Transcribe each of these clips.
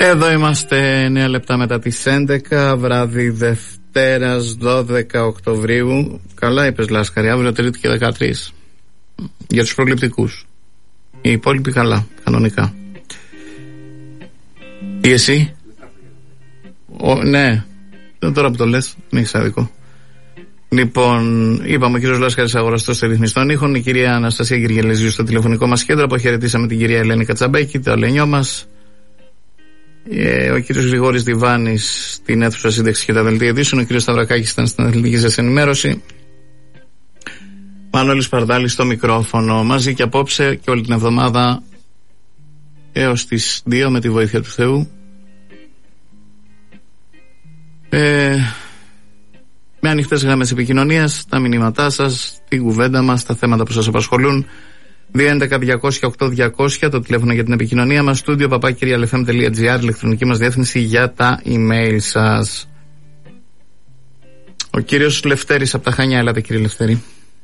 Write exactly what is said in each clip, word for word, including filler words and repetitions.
Εδώ είμαστε εννέα λεπτά μετά τις έντεκα, βράδυ Δευτέρας δώδεκα Οκτωβρίου. Καλά είπες Λάσκαρη, αύριο Τρίτη και δεκατρείς. Για τους προληπτικούς. Οι υπόλοιποι καλά, κανονικά. Ή εσύ? Ο, ναι, τώρα που το λες, δεν έχεις άδικο. Λοιπόν, είπαμε ο κύριος Λάσκαρης αγοραστός σε ρυθμιστών ήχων, η κυρία Αναστασία Γυργελεζίου στο τηλεφωνικό μας κέντρο. Αποχαιρετήσαμε την κυρία Ελένη Κατσαμπέκη, το αλενιό μας. Ε, ο κύριος Γρηγόρης Διβάνης στην αίθουσα σύνταξη και τα δελτία ειδήσεων. Ο κύριος Σταυρακάκης ήταν στην αθλητική σας ενημέρωση. Μανώλης Παρδάλης στο μικρόφωνο. Μαζί και απόψε και όλη την εβδομάδα έως τις δύο με τη βοήθεια του Θεού. Ε, με ανοιχτές γραμμές επικοινωνίας, τα μηνύματά σας, την κουβέντα μας, τα θέματα που σας απασχολούν. δύο έντεκα διακόσια οκτώ διακόσια το τηλέφωνο για την επικοινωνία μας. Στούντιο παπάκυριαλεφm τελεία τζι άρ, ηλεκτρονική μας διεύθυνση για τα email σας. Ο κύριος Λευτέρης από τα Χανιά. Έλατε κύριε Λευτέρη.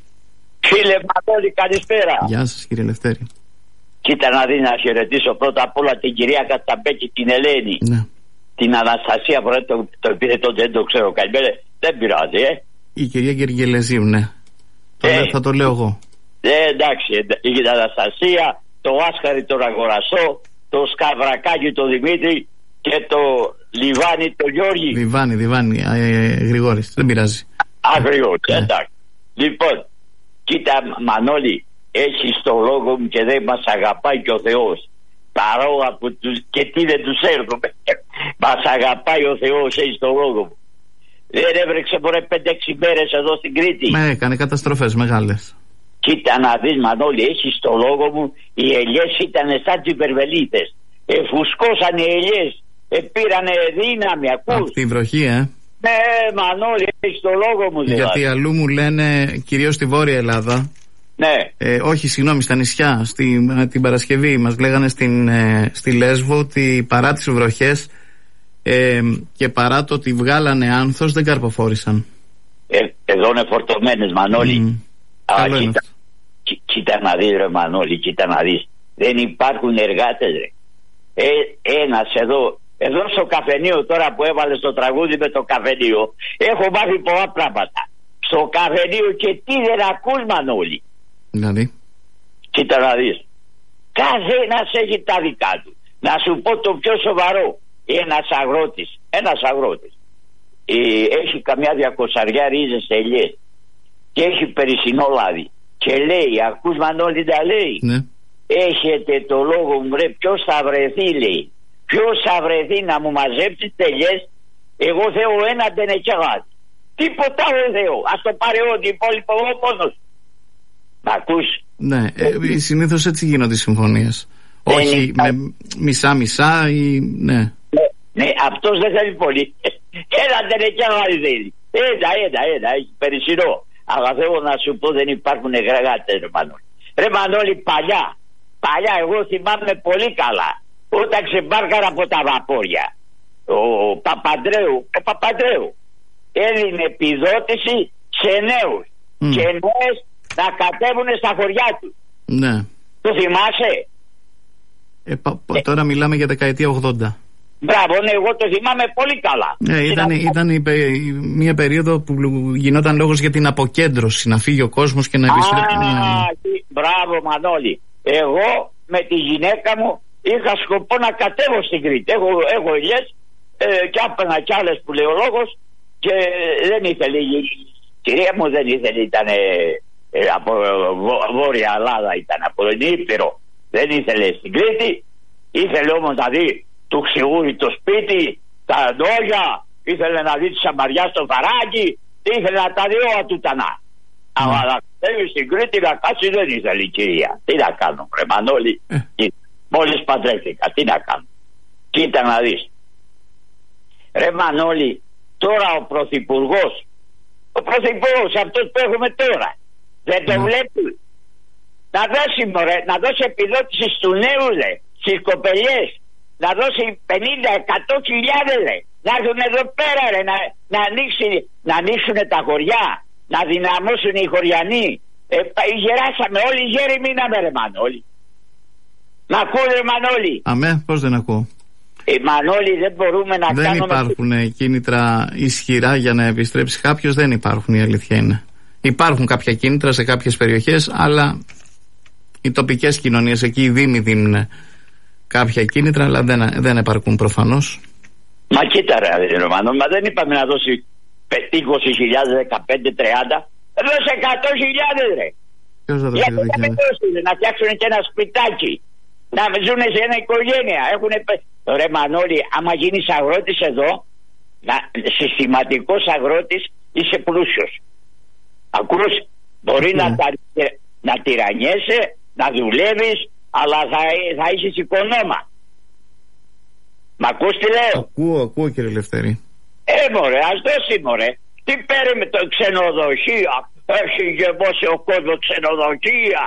Φίλε Μανώλη, καλησπέρα. Γεια σας κύριε Λευτέρη. Κοίτα να δει, να χαιρετήσω πρώτα απ' όλα την κυρία Κατσαμπέκη, την Ελένη. Ναι. Την Αναστασία, πρώτα το, το επίθετο δεν το ξέρω καλημέρα. Δεν πειράζει, ε. Η κυρία Γεργελεζίου, ναι. Το ε, λέ, θα το λέω εγώ. Ε, εντάξει, η Αναστασία, το Άσκαρη τον Αγοραστό, το Σκαβρακάκι τον Δημήτρη και το Λιβάνι τον Γιώργη. Λιβάνι, Λιβάνι, ε, Γρηγόρης, δεν πειράζει. Α, Γρηγόρης, ε. εντάξει. Λοιπόν, κοίτα Μανώλη, έχεις το λόγο μου και δεν μας αγαπάει και ο Θεός. Παρόλα που τους, και τι δεν τους έρχομαι. Μας αγαπάει ο Θεός, έχεις το λόγο μου. Δεν έβρεξε μπορεί πέντε έξι μέρες εδώ στην Κρήτη. Ναι, έκανε καταστροφές μεγάλες. Κοίτα να δεις Μανώλη, έχεις το λόγο μου, οι ελιές ήταν σαν τσιπερβελίτες. Εφουσκώσαν οι ελιές, επήρανε δύναμη, ακούς. Από τη βροχή, ε. Ναι Μανώλη, έχεις το λόγο μου δηλαδή. Γιατί αλλού μου λένε, κυρίως στη Βόρεια Ελλάδα. Ναι. Ε, όχι, συγγνώμη, στα νησιά, στη, την Παρασκευή μας λέγανε στην, ε, στη Λέσβο ότι παρά τις βροχές ε, και παρά το ότι βγάλανε άνθος δεν καρποφόρησαν. Ε, εδώ είναι φορτωμένες Μανώλη. Mm. Α, κοίτα, κοί, κοίτα να δεις ρε Μανώλη, κοίτα να δεις. Δεν υπάρχουν εργάτες ρε. Ε, ένας εδώ, εδώ στο καφενείο τώρα που έβαλε το τραγούδι με το καφενείο, έχω μάθει πολλά πράγματα. Στο καφενείο και τι δεν ακούς Μανώλη. Δηλαδή. Κοίτα να δεις. Καθένας έχει τα δικά του. Να σου πω το πιο σοβαρό. Ένας αγρότης, ένας αγρότης ε, έχει καμιά διακοσαριά ρίζες ελιές και έχει περισσινό λάδι και λέει, ακούς Μανώλη τα λέει, ναι. Έχετε το λόγο μου ρε, ποιος θα βρεθεί λέει, ποιος θα βρεθεί να μου μαζέψει τελιές, εγώ θέλω ένα τενεκιαγάτι, τίποτα δεν θέλω, ας το πάρει ό,τι υπόλοιπο εγώ πόνος. Μ' ακούς? Ναι, ε, συνήθως έτσι γίνονται οι συμφωνίες. Δεν όχι είναι... με μισά-μισά ή ναι. Ναι, ναι, αυτός δεν θέλει πολύ. Ένα τενεκιαγάτι θέλει. Ένα, ένα, ένα, έχει περισσινό. Αλλά θέλω να σου πω δεν υπάρχουν εργάτες ρε Μανώλη. Ρε Μανώλη παλιά, παλιά εγώ θυμάμαι πολύ καλά όταν ξεμπάρκαρα από τα βαπόρια ο Παπαντρέου, ο Παπαντρέου έδινε επιδότηση σε νέους mm. και νέες να κατέβουν στα χωριά του. Ναι. Το θυμάσαι? Ε, πα, πα, ε. Τώρα μιλάμε για δεκαετία ογδόντα. Μπράβο, ναι, εγώ το θυμάμαι πολύ καλά. Ναι, ήταν, ήταν η, η, μια περίοδο που γινόταν λόγος για την αποκέντρωση, να φύγει ο κόσμος και να επιστρέψει. Α, μπράβο Μανώλη. Εγώ με τη γυναίκα μου είχα σκοπό να κατέβω στην Κρήτη. Έχω, έχω ελιές ε, και άπαινα κι άλλες που λέει ο λόγος και δεν ήθελε, η κυρία μου δεν ήθελε, ήταν ε, ε, από βο, Βόρεια Ελλάδα, ήταν από τον Ήπειρο. Δεν ήθελε στην Κρήτη, ήθελε όμως να δει του Ξηγούρη το σπίτι, τα ντόγια, ήθελε να δει τη Σαμαριά στο φαράκι, ήθελε να τα δει όλα του τανά. Mm. Αλλά να κατέβει στην Κρήτη να κάτσει δεν ήθελε η κυρία. Τι να κάνω, ρε Μανώλη, mm. μόλις παντρεύτηκα, τι να κάνω. Κοίτα να δεις. Ρε Μανώλη, τώρα ο Πρωθυπουργός, ο Πρωθυπουργός αυτός που έχουμε τώρα, δεν το mm. βλέπει. Να δώσει, μωρέ, να δώσει επιδότηση στους νέους, λέ, στις κοπελιές. Να δώσει πενήντα με εκατό χιλιάδες ρε, να έρθουν εδώ πέρα ρε, να, να, ανοίξει, να ανοίξουν τα χωριά, να δυναμώσουν οι χωριανοί. Ε, γεράσαμε όλοι, οι γέροι μείναμε ρε Μανώλη. Μ' ακούω ρε Μανώλη? Αμέ, πώς δεν ακούω. Ε, Μανώλη, δεν μπορούμε να δεν κάνουμε... Δεν υπάρχουν κίνητρα ισχυρά για να επιστρέψει κάποιος, δεν υπάρχουν, η αλήθεια είναι. Υπάρχουν κάποια κίνητρα σε κάποιες περιοχές, αλλά οι τοπικές κοινωνίες εκεί, οι δήμοι δίνουν κάποια κίνητρα, αλλά δεν, δεν επαρκούν προφανώς. Μα κοίτα ρε Ρωμανό, μα δεν είπαμε να δώσει είκοσι χιλιάδες, δεκαπέντε, τριάντα, δώσε εκατό χιλιάδες ρε. Ποιος θα δώσει εκατό χιλιάδες? Να φτιάξουν και ένα σπιτάκι, να ζουν σε ένα οικογένεια. Έχουνε... Ρε Μανώλη, άμα γίνεις αγρότης εδώ, να... συστηματικός αγρότης, είσαι πλούσιος. Ακούς, μπορεί mm. να, τα... να τυραννιέσαι, να δουλεύεις, αλλά θα, θα είσαι οικονόμα. Μ' ακούς τι λέω? Ακούω, ακούω κύριε Λευτέρη. Ε, μωρέ, ας δώσει μωρέ. Τι παίρνει με το ξενοδοχεία? Έχει γεμώσει ο κόσμος ξενοδοχεία.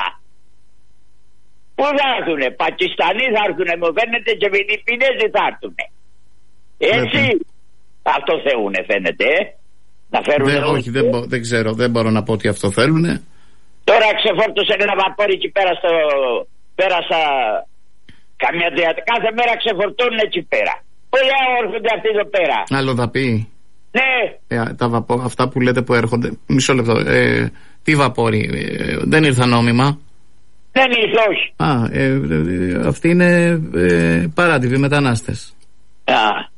Πού θα έρθουνε? Πακιστανοί θα έρθουνε, μου φαίνεται, και Φιλιππινέζοι θα έρθουνε. Έτσι. Okay. Αυτό θέλουνε φαίνεται, ε. Να φέρουν. Δεν, όχι, δεν, μπο, δεν ξέρω, δεν μπορώ να πω ότι αυτό θέλουνε. Τώρα ξεφόρτωσαν ένα βαπόρι εκεί πέρα στο... Πέρασα καμιά τριάντα. Κάθε μέρα ξεφορτώνουν εκεί πέρα. Πολλά έρχονται αυτοί εδώ πέρα. Αλλοδαποί. Ναι. Ε, τα βαπο, αυτά που λέτε που έρχονται. Μισό λεπτό. Ε, τι βαπόρι? Ε, δεν ήρθαν νόμιμα. Δεν ήρθε, όχι. Α, ε, ε, αυτοί είναι ε, παράτυποι μετανάστες. Α.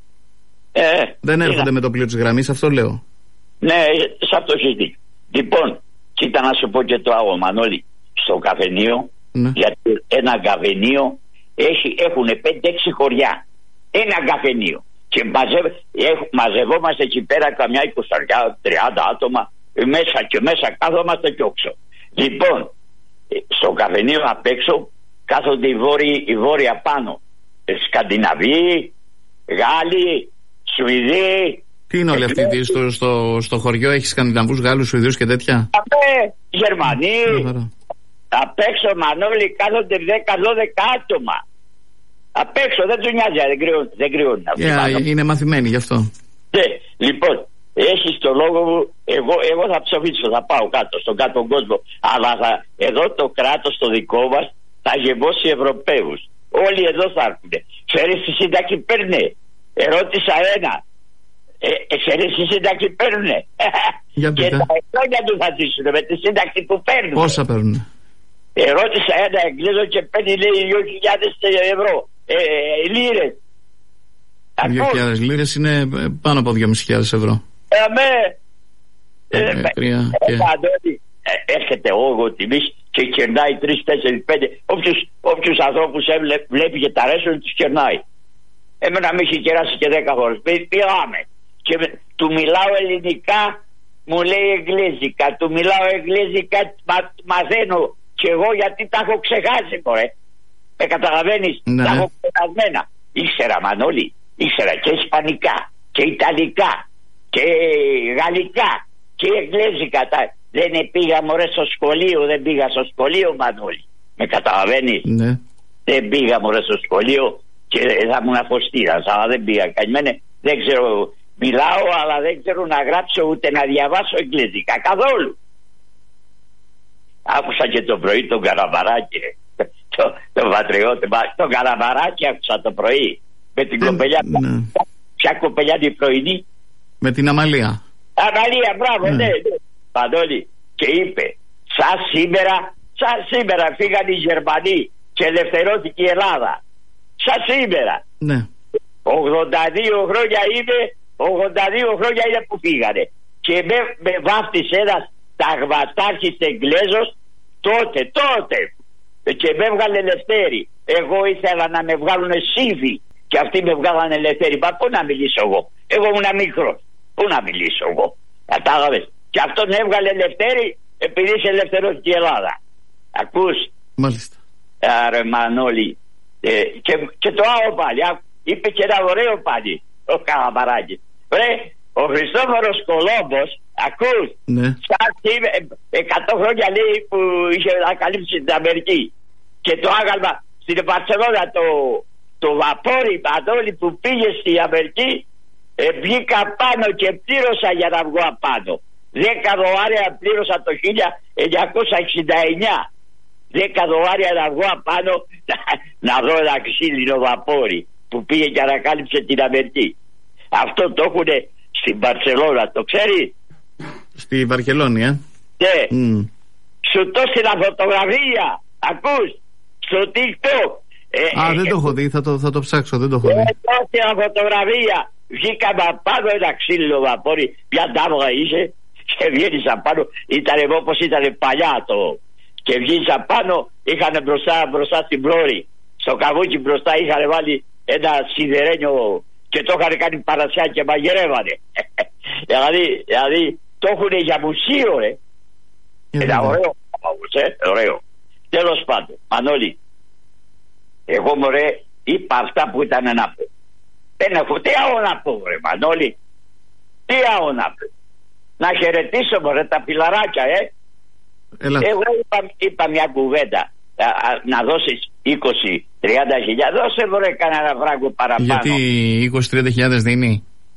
Ε, δεν έρχονται είδα. με το πλοίο της γραμμής, αυτό λέω. Ναι, σε αυτό έχει δει. Λοιπόν, κοίτα να σου πω και το άλλο, Μανώλη. Στο καφενείο, ναι. Γιατί ένα καφενείο έχει, έχουν πέντε έξι χωριά. Ένα καφενείο. Και μαζευ, έχ, μαζευόμαστε εκεί πέρα καμιά είκοσι τριάντα άτομα μέσα και μέσα κάθομαστε και όξω. Λοιπόν, στο καφενείο απ' έξω κάθονται οι βόρειοι, οι βόρειοι απάνω. Σκανδιναβοί, Γάλλοι, Σουηδοί. Τι είναι όλοι αυτοί στο, στο, στο χωριό? Έχει Σκανδιναβούς, Γάλλους, Σουηδούς και τέτοια? Απέ, Γερμανοί. Απ' έξω, Μανώλη, κάθονται δέκα δώδεκα άτομα. Απ' έξω, δεν του νοιάζει, δεν κρυώνουν. Δεν κρυώνουν yeah, είναι μαθημένοι γι' αυτό. Ναι, λοιπόν, έχεις το λόγο μου, εγώ, εγώ θα ψοφήσω, θα πάω κάτω, στον κάτω κόσμο. Αλλά θα, εδώ το κράτος το δικό μας θα γεμώσει Ευρωπαίους. Όλοι εδώ θα έρθουν. Ξέρεις τι σύνταξη παίρνε? Ερώτησα ένα. Ε, ξέρεις τι σύνταξη παίρνουνε? Και τα χρόνια του θα ζήσουν με τη σύνταξη που παίρνουν. Πόσα παίρνουνε? Ερώτησα ένα Εγγλέζο και παίρνει, λέει, δύο χιλιάδες ευρώ. Ε, λίρες. δύο χιλιάδες λίρες είναι πάνω από δυόμισι χιλιάδες ευρώ. Ε, με. Ε, ε, τρία, ε, και... ε, έρχεται όγω τιμής και κερνάει τρεις, τέσσερις, πέντε. Όποιους, όποιους ανθρώπους έβλε, βλέπει και τα αρέσουν, τους κερνάει. Εμένα με έχει κεράσει και δέκα φορές. Πήγαμε. Και με, του μιλάω ελληνικά, μου λέει εγγλέζικα. Του μιλάω εγγλέζικα, μα, μαθαίνω κι εγώ, γιατί τα έχω ξεχάσει, μωρέ. Με καταλαβαίνεις, ναι. Τα έχω ξεχασμένα. Ήξερα, Μανώλη, ήξερα και ισπανικά και ιταλικά και γαλλικά και εγγλέζικα. Τα... Δεν πήγα, μωρέ, στο σχολείο, δεν πήγα στο σχολείο, Μανώλη. Με καταλαβαίνεις. Ναι. Δεν πήγα, μωρέ, στο σχολείο και θα ήμουν αποστήρας, αλλά δεν πήγα. Καημένε, δεν ξέρω, μιλάω, αλλά δεν ξέρω να γράψω ούτε να διαβάσω εγγλέζικα καθόλου. Άκουσα και το πρωί τον Καραβαράκη, το, το πατριώτη, τον Καραβαράκη άκουσα το πρωί με την ε, κοπελιά. Ναι. Ποια κοπελιά την πρωινή? Με την Αμαλία. Αμαλία, μπράβο, ναι, ναι, ναι. Παντόλη, και είπε, σαν σήμερα, σαν σήμερα φύγαν οι Γερμανοί και ελευθερώθηκε η Ελλάδα. Σαν σήμερα. Ναι. ογδόντα δύο χρόνια είναι, ογδόντα δύο χρόνια είναι που φύγανε. Και με, με βάφτισε ένας ταγματάρχης Εγγλέζος τότε, τότε. Και με έβγαλε ελευθέρη. Εγώ ήθελα να με βγάλουν σύμβοι και αυτοί με βγάλανε ελευθέρη. Μα πού να μιλήσω εγώ? Εγώ ήμουν μικρός. Πού να μιλήσω εγώ? Κατάλαβες? Και αυτόν έβγαλε ελευθέρη επειδή είσαι ελευθερώθηκε η Ελλάδα. Ακούς? Μάλιστα. Άρα Μανώλη. Ε, και, και το άλλο πάλι. Είπε και ένα ωραίο πάλι ο Καλαμαράκης. Βρε, ο Χριστόφορος Κολόμπος, ακούς, ναι. Σαν εκατό χρόνια λέει που είχε ανακαλύψει την Αμερική. Και το άγαλμα στην Βαρσελόνα, το, το βαπόρι Μανώλη που πήγε στην Αμερική, ε, βγήκα πάνω και πλήρωσα για να βγω απάνω. Δέκα δολάρια πλήρωσα το χίλια εννιακόσια εξήντα εννιά. Δέκα δολάρια να βγω απάνω να, να δω ένα ξύλινο βαπόρι που που πήγε και ανακάλυψε την Αμερική. Αυτό το έχουν στην Μπαρσελόνα, το ξέρει? Στη Βαρκελόνη, ε. Ναι. Mm. Σου το στην φωτογραφία, ακούς, στο TikTok. Ε, Α, ε, δεν ε, το έχω δει, θα το, θα το ψάξω, δεν το έχω δει. Το στην φωτογραφία, βγήκαμε απάνω ένα ξύλινο βαπόρι, μια ντάβγα είσαι, και βγαίνεις απάνω, ήταν όπως ήταν παλιά το. Και βγαίνεις απάνω, είχαν μπροστά, μπροστά στην πλώρη, στο καβούκι μπροστά είχαν βάλει ένα σιδερένιο και το είχαν κάνει παρασιά και μαγειρεύανε. δηλαδή, δηλαδή το έχουν για μουσείο, ρε. Είναι ωραίο, ε, ωραίο. Τέλος πάντων, Μανώλη, εγώ μωρέ είπα αυτά που ήταν να πω. Δεν έχω τι άλλο να πω, ρε Μανώλη. Τι άλλο να πω. Να χαιρετήσω μωρέ τα πιλαράκια, ε. Έλα. Εγώ είπα, είπα μια κουβέντα. Α, α, να δώσεις είκοσι με τριάντα χιλιάδες, δώσε μωρέ κανένα φράγκο παραπάνω. Γιατί είκοσι με τριάντα χιλιάδες δίνει?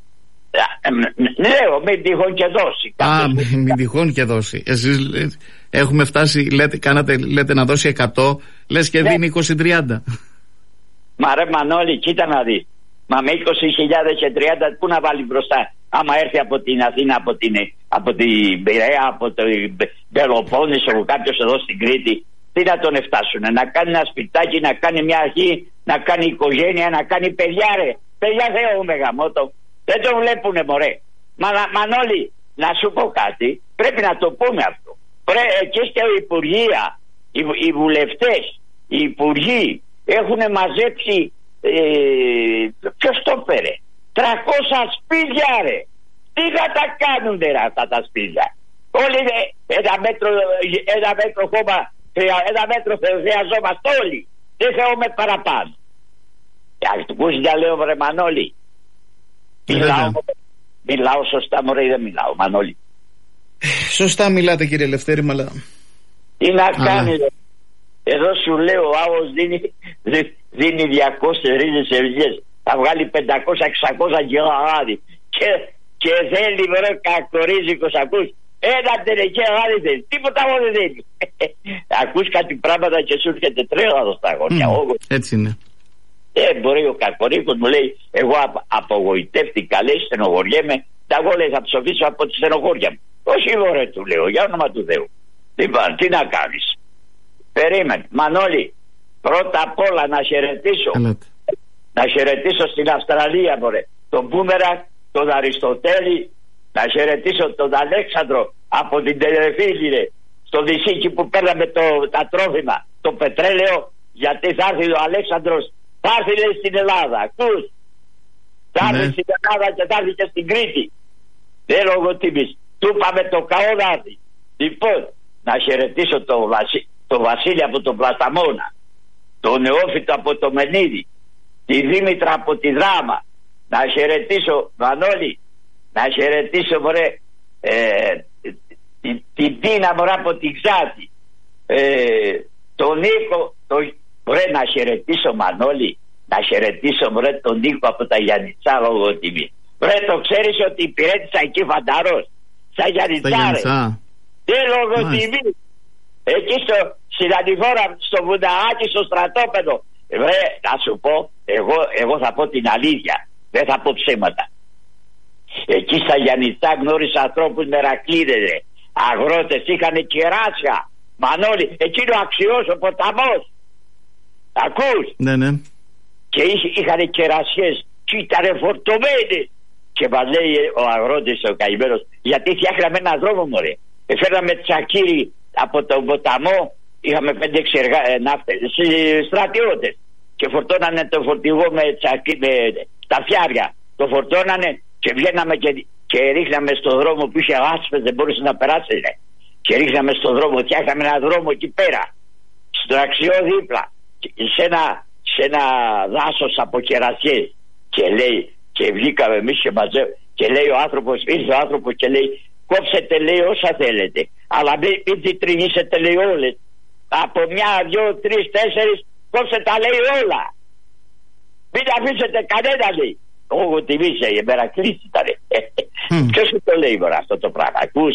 Λέω, μην τυχόν και δώσει. Α, μην τυχόν και δώσει. Εσείς έχουμε φτάσει, λέτε, κάνατε, λέτε να δώσει εκατό, λες και ναι. Δίνει είκοσι με τριάντα. Μα ρε Μανώλη, κοίτα να δεις. Μα με είκοσι χιλιάδες και τριάντα πού να βάλει μπροστά? Άμα έρθει από την Αθήνα, από την, από την Πειραιά, από την Πελοπόννησο, κάποιος εδώ στην Κρήτη, τι να τον εφτάσουν? Να κάνει ένα σπιτάκι, να κάνει μια αρχή, να κάνει οικογένεια, να κάνει παιδιά, ρε. Παιδιά Θεό μεγαμότο. Δεν τον βλέπουνε μωρέ. Μα, Μανώλη, να σου πω κάτι, πρέπει να το πούμε αυτό. Πρέ, και στα Υπουργεία, οι, οι βουλευτές, οι υπουργοί έχουν μαζέψει, ε, ποιος το φέρε, τριακόσια σπίτια ρε. Τι θα τα κάνουνε ρε αυτά τα σπίτια? Όλοι ένα μέτρο, ένα μέτρο χώμα, ένα μέτρο χρειαζόμαστε όλοι. Δεν θέλουμε παραπάνω. Ας του πούς να λέω βρε Μανώλη. Μιλάω, μιλάω σωστά μωρέ, δεν μιλάω Μανώλη? Σωστά μιλάτε κύριε Λευτέρη, αλλά τι να κάνει? Εδώ σου λέω ο άλλος δίνει, δίνει διακόσιες ρίζες ευγές, θα βγάλει πεντακόσια εξακόσια γελάδι και, και θέλει βρε κακορίζικος, ακούς? Ένα τελεκέ γάδι θέλει, τίποτα άλλο δεν θέλει. Ακούς κάτι πράγματα και σου έρχεται τρέλαδο στα γόνια. Mm, έτσι είναι. Ε, μπορεί ο Κακορίκος μου λέει, εγώ απογοητεύτηκα, λέει, στενοχωριέμαι, τα εγώ λέει θα ψοφήσω από τη στενοχώρια μου. Όχι μωρέ, του λέω, για όνομα του Θεού. Λοιπόν, τι να κάνεις? Περίμενε, Μανώλη, πρώτα απ' όλα να χαιρετήσω, Ελάτε. να χαιρετήσω στην Αυστραλία μωρέ, τον Μπούμερα, τον Αριστοτέλη, να χαιρετήσω τον Αλέξανδρο από την Τελεφίλη, στο Δυσίκι που παίρναμε το, τα τρόφιμα, το πετρέλαιο, γιατί θα έρθει ο Αλέξανδρος. Θα έρθει λέει στην Ελλάδα, ακούς? Θα έρθει ναι. στην Ελλάδα και θα έρθει και στην Κρήτη. Δεν λογοτιμής. Του είπαμε το καό να έρθει. Λοιπόν, να χαιρετήσω τον Βασί, το Βασίλη από τον Πλασταμόνα, τον Νεόφυτο από το Μενίδη, τη Δήμητρα από τη Δράμα. Να χαιρετήσω, Μανώλη, να χαιρετήσω μωρέ, ε, την, την Τίνα μωρέ από την Ξάτη, ε, τον Νίκο, τον Βρε να χαιρετήσω Μανώλη, να χαιρετήσω βρε τον Νίκο από τα Γιαννιτσά λογοτιμή. Βρε το ξέρεις ότι υπηρέτησα εκεί φανταρός, στα Γιαννιτσά ρε. Τι λογοτιμή. Εκεί στο, στην Αντιφόρα, στο Βουνταάκι, στο στρατόπεδο. Βρε να σου πω, εγώ, εγώ θα πω την αλήθεια, δεν θα πω ψέματα. Εκεί στα Γιαννιτσά γνώρισα ανθρώπους μερακλείδες ρε. Αγρότες, είχαν κεράσια. Μανώλη, εκεί είναι ο αξιός ο ποταμός. Ακούς? Ναι, ναι. Και είχαν κερασιές και ήταν φορτωμένοι. Και μας λέει ο αγρότης ο καημένος, γιατί φτιάχναμε έναν δρόμο μωρέ. Φέραμε τσακίρι από τον ποταμό, είχαμε πέντε έξι ε, ναύτες, στρατιώτες. Και φορτώνανε το φορτηγό με τσακί, με τα φιάρια. Το φορτώνανε και βγαίναμε και, και ρίχναμε στον δρόμο που είχε άσπες, δεν μπορούσε να περάσει. Ρε. Και ρίχναμε στον δρόμο, φτιάχναμε έναν δρόμο εκεί πέρα. Στο αξιό δίπλα. Σε ένα, σε ένα δάσος από κερασιές. Και λέει, και βγήκαμε εμείς και μαζε, και λέει ο άνθρωπος, ήρθε ο άνθρωπος και λέει, κόψετε λέει όσα θέλετε, αλλά μην, μην τριγίσετε λέει όλες. Από μια, δυο, τρεις, τέσσερις, κόψετε τα λέει όλα. Μην αφήσετε κανένα λέει. Εγώ τιμήσε, η μερακλής ήταν. Mm. Ποιος σου το λέει τώρα αυτό το πράγμα, ακούς?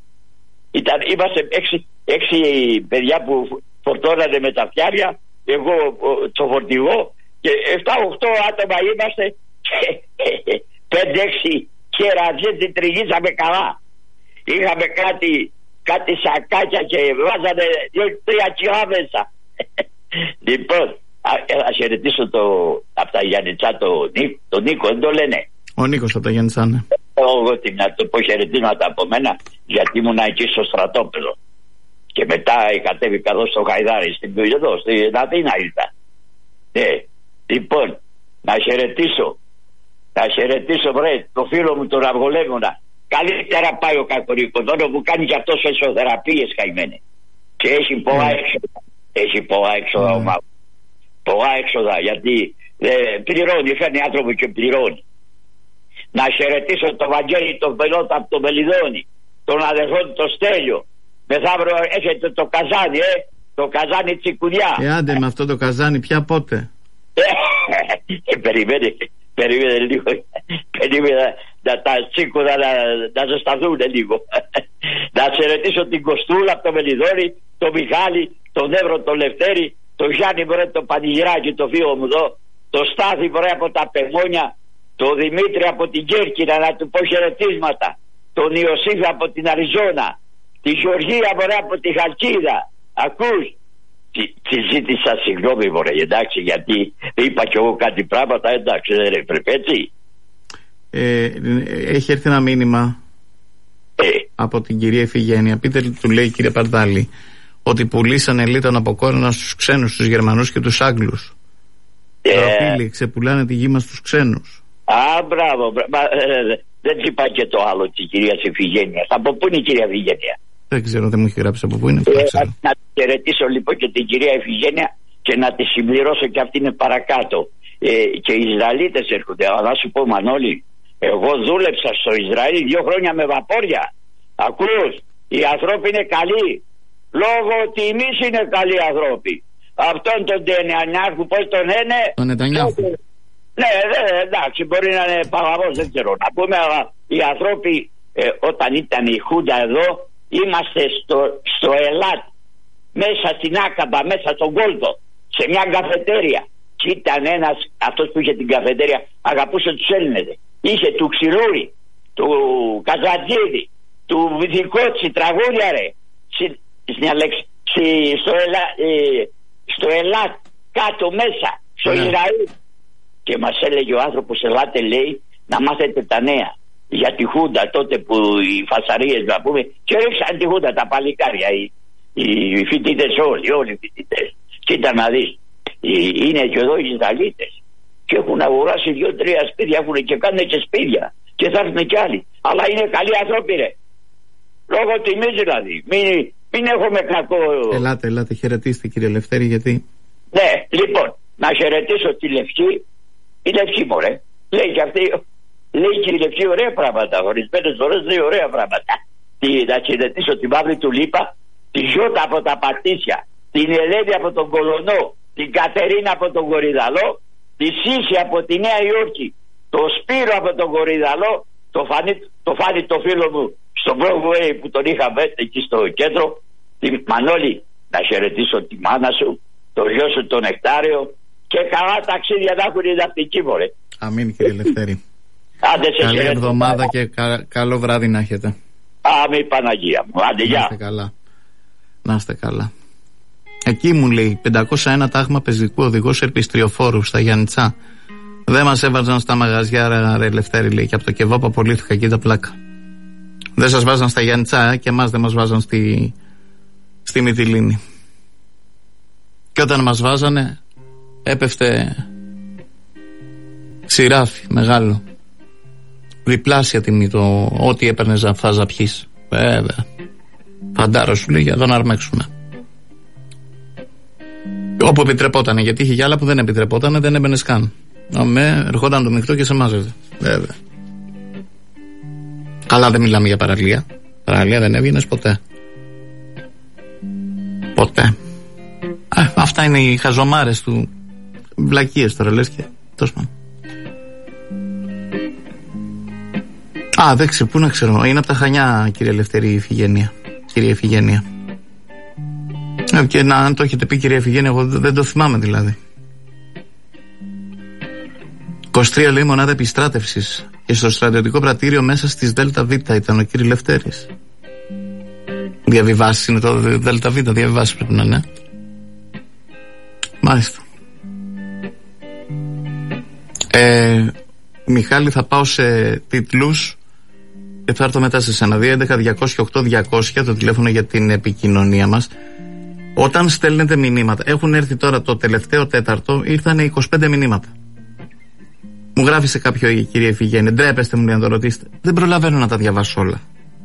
Ήταν, είμαστε έξι, έξι παιδιά που φορτώνανε με τα φτιάρια, εγώ το φορτηγό Και εφτά οκτώ άτομα είμαστε και πέντε έξι κερατζές την τριγύσαμε καλά. Είχαμε κάτι, κάτι σακάκια και βάζανε τρία κιλά μέσα. Λοιπόν, θα χαιρετήσω το, από τα Γιάννητσά το, το Νίκο, δεν το λένε. Ο Νίκος από τα Γιάννητσά, ναι. Εγώ να το πω χαιρετήματα από μένα, γιατί ήμουν εκεί στο στρατόπεδο. Και μετά κατέβηκα εδώ στο Χαϊδάρι, στην εδώ, στην Αθήνα ήρθα. Ναι, λοιπόν, να χαιρετήσω, να χαιρετήσω βρε, το φίλο μου τον Αυγολέμονα. Καλύτερα πάει ο Κακορίκο, τώρα που κάνει και αυτός εσωθεραπείες καημένε. Και έχει πολλά mm. έξοδα, έχει πολλά έξοδα mm. ομάδα. Πολλά έξοδα, γιατί ε, πληρώνει, φέρνει άνθρωπο και πληρώνει. Να χαιρετήσω τον Βαγγέλη, τον Πελότα από τον Μελιδόνι, τον αδερφό του τον Στέλιο. Μεθαύριο έχετε το καζάνι, ε, το καζάνι τσικουδιά. Ε, άντε με αυτό το καζάνι, πια πότε. Ε, περιμένε, περιμένε λίγο. Περίμενα να τα τσίκουδα να, να ζεσταθούν λίγο. Να χαιρετήσω την Κοστούλα από το Μελιδόνι, τον Μιχάλη, τον Εύρο, τον Λευτέρη, τον Γιάννη Μπορέ, τον Πανηγυράκη, το φίλο μου εδώ, τον Στάθη Μπορέ από τα Πεμόνια, τον Δημήτρη από την Κέρκυρα, να του πω χαιρετίσματα, τον Ιωσήφ από την Αριζόνα, τη Γεωργία Μπορέ από τη Χαλκίδα. Ακούς, τη ζήτησα συγγνώμη Μπορέ, εντάξει, γιατί είπα κι εγώ κάτι πράγματα, εντάξει, δεν έπρεπε έτσι. Ε, έχει έρθει ένα μήνυμα ε. από την κυρία Ιφηγένεια. Πείτε, του λέει η κυρία Παρδάλη, ότι πουλήσανε λίτων από κόρνα στους ξένους, στους Γερμανούς και τους Άγγλους. Ε. Ραπίλη, ξεπουλάνε τη γη μας στους ξένους. Α, μπράβο, μπράβο. Ε, δεν είπα και το άλλο της κυρίας Ιφηγένειας. Από πού είναι η κυρία Ιφηγένεια? Δεν ξέρω, δεν μου έχει γράψει από πού είναι. Ε, να, να τη χαιρετήσω λοιπόν και την κυρία Ιφηγένεια και να τη συμπληρώσω και αυτή είναι παρακάτω. Ε, και οι Ισραηλίτες έρχονται. Αλλά να σου πω, Μανώλη, εγώ δούλεψα στο Ισραήλ δύο χρόνια με βαπόρια. Ακούς, οι άνθρωποι είναι καλοί. Λόγω τιμής είναι καλοί άνθρωποι. Αυτόν τον Νετανιάχου, πώς τον λένε? Τον Νετανιάχου. Ναι, ναι, εντάξει, μπορεί να είναι παγαβός, δεν ξέρω. Να πούμε, αλλά οι άνθρωποι ε, όταν ήταν η Χούντα εδώ, είμαστε στο, στο Ελάτ, μέσα στην Άκαμπα, μέσα στον Κόλτο, σε μια καφετέρια. Και ήταν ένας, αυτός που είχε την καφετέρια, αγαπούσε τους Έλληνες. Είχε του Ξυλούρη, του Καζατζίδη, του Βυθικότσι, τραγούδια ρε. Στο, Ελά, ε, στο Ελάτ, κάτω μέσα, στο yeah. Ισραήλ. Και μας έλεγε ο άνθρωπος, ελάτε λέει να μάθετε τα νέα για τη Χούντα τότε που οι φασαρίες να πούμε, και ρίξαν τη Χούντα τα παλικάρια, οι, οι φοιτητές όλοι, όλοι οι φοιτητές. Κοίτα να δεις, είναι και εδώ οι Ισραηλίτες και έχουν αγοράσει δύο-τρία σπίτια, έχουν και κάνουν και σπίτια και θα έρθουν κι άλλοι. Αλλά είναι καλοί άνθρωποι ρε. Λόγω τιμής δηλαδή. Μην, μην έχουμε κακό. Ελάτε, ελάτε, χαιρετίστε κύριε Λευτέρη, γιατί. Ναι, λοιπόν, να χαιρετήσω τη Λευκή. Η Λευκή μωρέ, λέει και αυτή, λέει και η Λευκή ωραία πράγματα, ορισμένες φορές λέει ωραία πράγματα. Τι, να χαιρετήσω τη Μαύρη του Λίπα, τη Γιώτα από τα Πατήσια, την Ελένη από τον Κολονό, την Κατερίνα από τον Κορυδαλό, τη Σύση από τη Νέα Υόρκη, το Σπύρο από τον Κορυδαλό, το Φάνη το, φάνη, το φίλο μου στον Broadway που τον είχαμε εκεί στο κέντρο, τη Μανώλη, να χαιρετήσω τη μάνα σου, το γιο σου τον Νεκτάριο. Και καλά ταξίδια να έχουν οι ναυτικοί μωρέ. Αμήν κύριε Λευτέρη. Άντε σε καλή εβδομάδα και κα, καλό βράδυ να έχετε. Αμήν Παναγία μου. Άντε γεια. Να είστε καλά. Να είστε καλά. Εκεί μου λέει πεντακόσια ένα τάγμα πεζικού οδηγός ερπιστριοφόρου στα Γιάννητσά. Δεν μας έβαζαν στα μαγαζιά ρε, ρε Λευτέρη, λέει, και από το κεβάπ απολύθηκα εκεί τα πλάκα. Δεν σας βάζαν στα Γιάννητσά, ε, και εμάς δεν μας βάζαν στη, στη Μυτιλήνη. Και όταν μας βάζανε έπεφτε ξηράφι μεγάλο, διπλάσια τιμή το ό,τι έπαιρνες θα ζαπιείς. Βέβαια, φαντάρο σου λέει, για εδώ να αρμέξουνε. Όπου επιτρεπότανε, γιατί είχε κι άλλα που δεν επιτρεπότανε, δεν έμπαινες καν. Αμέ, ερχόταν το μεικτό και σε μάζευε. Βέβαια. Καλά, δεν μιλάμε για παραλία. Παραλία δεν έβγαινες ποτέ. Ποτέ. Α, αυτά είναι οι χαζομάρες του. Βλακίες τώρα λες και τόσο πάνω. Α, δεν ξέρω, πού να ξέρω. Είναι από τα Χανιά, κύριε Λευτέρη Ιφηγένεια. Κυρία Ιφηγένεια. Ε, και να, αν το έχετε πει κυρία Ιφηγένεια, εγώ δεν το θυμάμαι δηλαδή. είκοσι τρία λέει μονάδα επιστράτευσης και στο στρατιωτικό πρατήριο μέσα στις ΔΒ ήταν ο κύριος Λευτέρης. Διαβιβάσεις είναι το ΔΒ, διαβιβάσεις πρέπει να είναι. Μάλιστα. Ε, Μιχάλη, θα πάω σε τίτλους και θα έρθω μετά σε σένα. δύο έντεκα διακόσια οκτώ διακόσια το τηλέφωνο για την επικοινωνία μας. Όταν στέλνετε μηνύματα, έχουν έρθει τώρα το τελευταίο τέταρτο, ήρθαν είκοσι πέντε μηνύματα. Μου γράφει σε κάποιο η κυρία Ιφηγένη, ντρέπεστε μου να το ρωτήσετε. Δεν προλαβαίνω να τα διαβάσω όλα.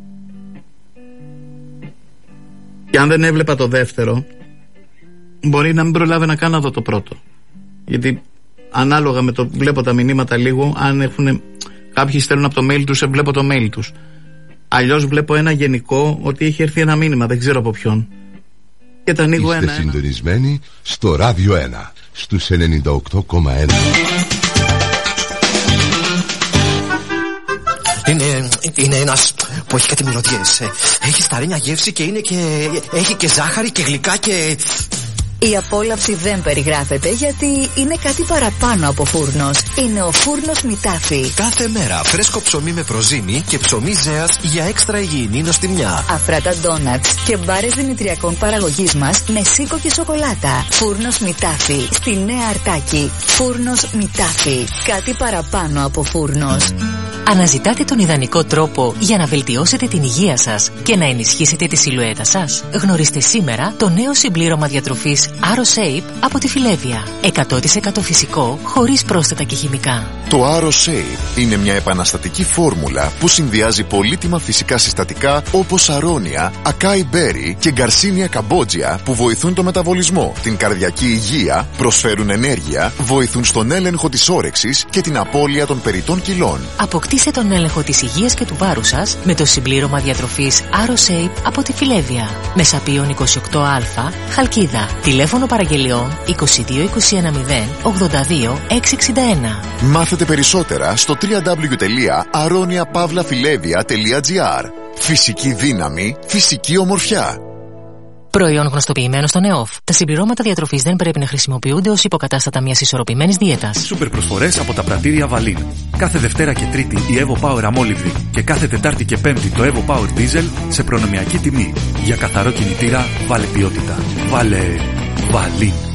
Και αν δεν έβλεπα το δεύτερο, μπορεί να μην προλάβαινα καν να δω το πρώτο. Γιατί ανάλογα με το βλέπω τα μηνύματα λίγο, αν έχουν κάποιοι στέλνουν από το mail τους, βλέπω το mail τους. Αλλιώς βλέπω ένα γενικό ότι έχει έρθει ένα μήνυμα, δεν ξέρω από ποιον. Και τα ανοίγω ένα. Είστε συντονισμένοι στο Ράδιο ένα, στους ενενήντα οκτώ κόμμα ένα. Είναι, είναι ένας που έχει κάτι μυρωδιές. Έχει σταρένια γεύση και είναι και... έχει και ζάχαρη και γλυκά και... Η απόλαυση δεν περιγράφεται γιατί είναι κάτι παραπάνω από φούρνος. Είναι ο φούρνος Μητάφι. Κάθε μέρα φρέσκο ψωμί με φροζίνη και ψωμί ζέας για έξτρα υγιεινή νοστιμιά. Αφράτα ντόνατς και μπάρες δημητριακών παραγωγής μας με σίκο και σοκολάτα. Φούρνος Μητάφι στη Νέα Αρτάκη. Φούρνος Μητάφι. Κάτι παραπάνω από φούρνος. Αναζητάτε τον ιδανικό τρόπο για να βελτιώσετε την υγεία σας και να ενισχύσετε τη σιλουέτα σας. Γνωρίστε σήμερα το νέο συμπλήρωμα διατροφής AroShape από τη Φιλέβια. εκατό τοις εκατό φυσικό, χωρίς πρόσθετα και χημικά. Το AroShape είναι μια επαναστατική φόρμουλα που συνδυάζει πολύτιμα φυσικά συστατικά όπως αρώνια, ακάι μπέρι και γκαρσίνια καμπότζια που βοηθούν το μεταβολισμό, την καρδιακή υγεία, προσφέρουν ενέργεια, βοηθούν στον έλεγχο της όρεξης και την απώλεια των περιττών κιλών. Αποκτήστε τον έλεγχο της υγείας και του βάρους σας με το συμπλήρωμα διατροφής AroShape από τη Φιλέβια. Μεσαπίων είκοσι οκτώ α, Χαλκίδα. Τηλέφωνο παραγγελιών είκοσι δύο είκοσι ένα μηδέν ογδόντα δύο εξακόσια εξήντα ένα. Μάθετε περισσότερα στο double-u double-u double-u τελεία aronia pavla filevia τελεία gr. Φυσική δύναμη, φυσική ομορφιά. Προϊόν γνωστοποιημένο στον ΕΟΦ. Τα συμπληρώματα διατροφής δεν πρέπει να χρησιμοποιούνται ως υποκατάστατα μιας ισορροπημένης δίαιτας. Σούπερ προσφορές από τα πρατήρια Βαλίν. Κάθε Δευτέρα και Τρίτη η Evo Power αμόλυβδη και κάθε Τετάρτη και Πέμπτη το Evo Power Diesel σε προνομιακή τιμή. Για καθαρό κινητήρα βάλε ποιότητα. Βάλε Βαλίν.